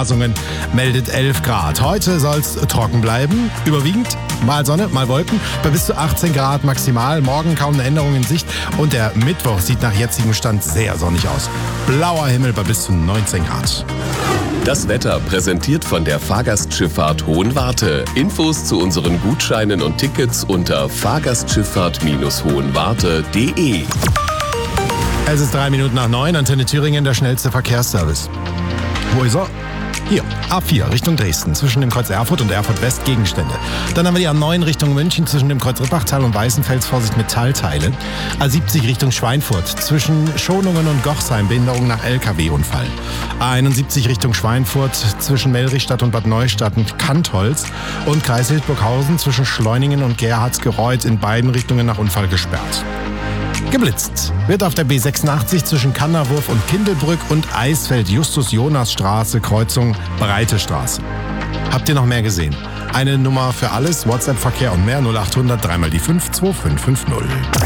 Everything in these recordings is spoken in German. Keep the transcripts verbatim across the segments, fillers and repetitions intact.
meldet elf Grad. Heute soll es trocken bleiben, überwiegend mal Sonne, mal Wolken, bei bis zu achtzehn Grad maximal. Morgen kaum eine Änderung in Sicht und der Mittwoch sieht nach jetzigem Stand sehr sonnig aus. Blauer Himmel bei bis zu neunzehn Grad. Das Wetter präsentiert von der Fahrgastschifffahrt Hohenwarte. Infos zu unseren Gutscheinen und Tickets unter fahrgastschifffahrt hohenwarte punkt de. Es ist drei Minuten nach neun, Antenne Thüringen, der schnellste Verkehrsservice. Wo ist er? Hier, A vier Richtung Dresden, zwischen dem Kreuz Erfurt und Erfurt West Gegenstände. Dann haben wir die A neun Richtung München, zwischen dem Kreuz Rippachtal und Weißenfels, Vorsicht Metallteile. A siebzig Richtung Schweinfurt, zwischen Schonungen und Gochsheim, Behinderung nach L K W-Unfall. A einundsiebzig Richtung Schweinfurt, zwischen Melrichstadt und Bad Neustadt und Kantholz. Und Kreis Hildburghausen, zwischen Schleunigen und Gerhardsgereuth, in beiden Richtungen nach Unfall gesperrt. Geblitzt wird auf der B sechsundachtzig zwischen Kanderwurf und Kindelbrück und Eisfeld, Justus-Jonas-Straße, Kreuzung Breite Straße. Habt ihr noch mehr gesehen? Eine Nummer für alles, WhatsApp-Verkehr und mehr, null achthundert, dreimal die fünf, zwei fünf fünf null.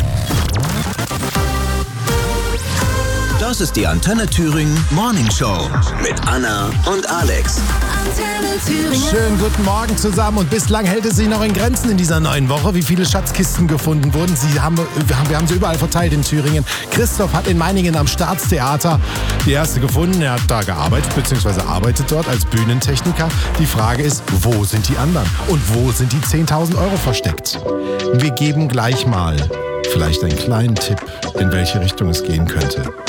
Das ist die Antenne Thüringen Morning Show mit Anna und Alex. Antenne Thüringen. Schönen guten Morgen zusammen und bislang hält es sich noch in Grenzen in dieser neuen Woche, wie viele Schatzkisten gefunden wurden. Sie haben, wir, haben, wir haben sie überall verteilt in Thüringen. Christoph hat in Meiningen am Staatstheater die erste gefunden. Er hat da gearbeitet, beziehungsweise arbeitet dort als Bühnentechniker. Die Frage ist, wo sind die anderen? Und wo sind die zehntausend Euro versteckt? Wir geben gleich mal vielleicht einen kleinen Tipp, in welche Richtung es gehen könnte.